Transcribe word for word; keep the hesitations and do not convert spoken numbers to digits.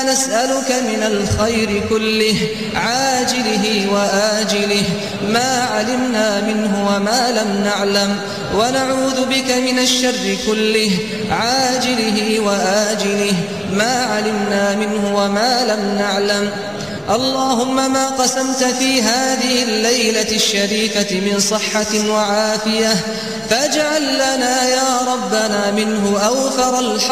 نسألك من الخير كله عاجله وآجله ما علمنا منه وما لم نعلم، ونعوذ بك من الشر كله عاجله وآجله ما علمنا منه وما لم نعلم. اللهم ما قسمت في هذه الليلة الشريفة من صحة وعافية فاجعل لنا يا ربنا منه أوفر الحظ